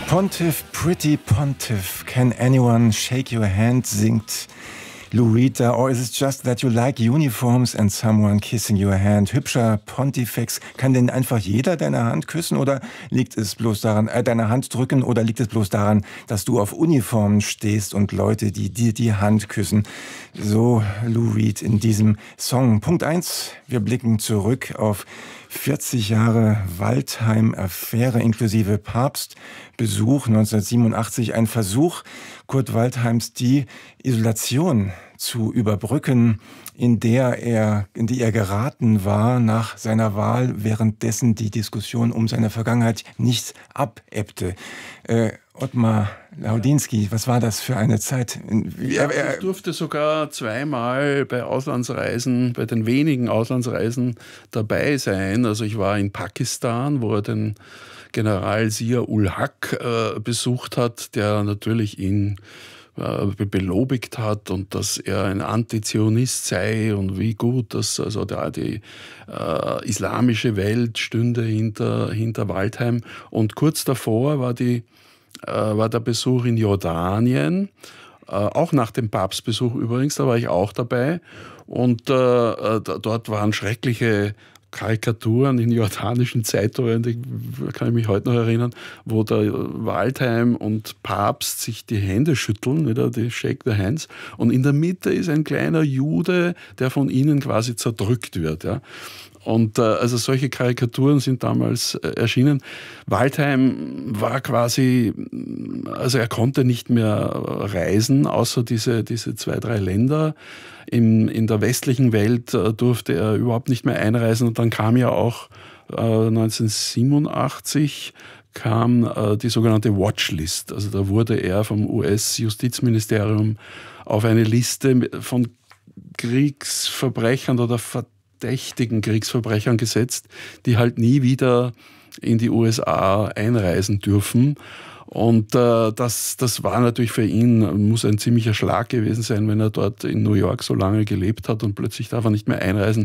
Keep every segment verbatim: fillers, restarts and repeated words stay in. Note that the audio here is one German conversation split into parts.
Pontiff, Pretty Pontiff, Can Anyone Shake Your Hand, singt Lou Reed da. Or is it just that you like uniforms and someone kissing your hand? Hübscher Pontifex, kann denn einfach jeder deine Hand küssen oder liegt es bloß daran, äh, deine Hand drücken oder liegt es bloß daran, dass du auf Uniformen stehst und Leute, die dir die Hand küssen? So Lou Reed in diesem Song. Punkt eins, wir blicken zurück auf vierzig Jahre Waldheim-Affäre inklusive Papstbesuch neunzehnhundertsiebenundachtzig. Ein Versuch, Kurt Waldheims die Isolation zu überbrücken, in der er, in die er geraten war nach seiner Wahl, währenddessen die Diskussion um seine Vergangenheit nicht abebbte. Äh, Ottmar Laudinski, was war das für eine Zeit? Ja, ich durfte sogar zweimal bei Auslandsreisen, bei den wenigen Auslandsreisen dabei sein. Also ich war in Pakistan, wo er den General Zia-ul-Haq äh, besucht hat, der natürlich ihn äh, belobigt hat und dass er ein Antizionist sei und wie gut, dass also der, die äh, islamische Welt stünde hinter, hinter Waldheim. Und kurz davor war die war der Besuch in Jordanien, äh, auch nach dem Papstbesuch übrigens, da war ich auch dabei. Und äh, dort waren schreckliche Karikaturen in jordanischen Zeitungen, die kann ich mich heute noch erinnern, wo der Waldheim und Papst sich die Hände schütteln, wieder die Shake the Hands. Und in der Mitte ist ein kleiner Jude, der von ihnen quasi zerdrückt wird. Ja. Und äh, also solche Karikaturen sind damals äh, erschienen. Waldheim war quasi, also er konnte nicht mehr reisen, außer diese, diese zwei, drei Länder. In, in der westlichen Welt äh, durfte er überhaupt nicht mehr einreisen. Und dann kam ja auch äh, neunzehnhundertsiebenundachtzig kam äh, die sogenannte Watchlist. Also da wurde er vom U S-Justizministerium auf eine Liste von Kriegsverbrechern oder verdächtigen Kriegsverbrechern gesetzt, die halt nie wieder in die U S A einreisen dürfen. Und äh, das, das war natürlich für ihn, muss ein ziemlicher Schlag gewesen sein, wenn er dort in New York so lange gelebt hat und plötzlich darf er nicht mehr einreisen.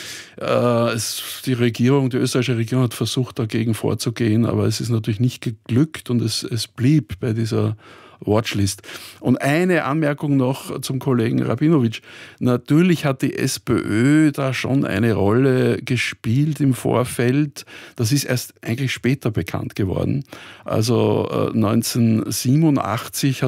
Äh, es, die Regierung, die österreichische Regierung hat versucht, dagegen vorzugehen, aber es ist natürlich nicht geglückt und es, es blieb bei dieser Watchlist. Und eine Anmerkung noch zum Kollegen Rabinowitsch. Natürlich hat die SPÖ da schon eine Rolle gespielt im Vorfeld. Das ist erst eigentlich später bekannt geworden. Also äh, neunzehnhundertsiebenundachtzig hat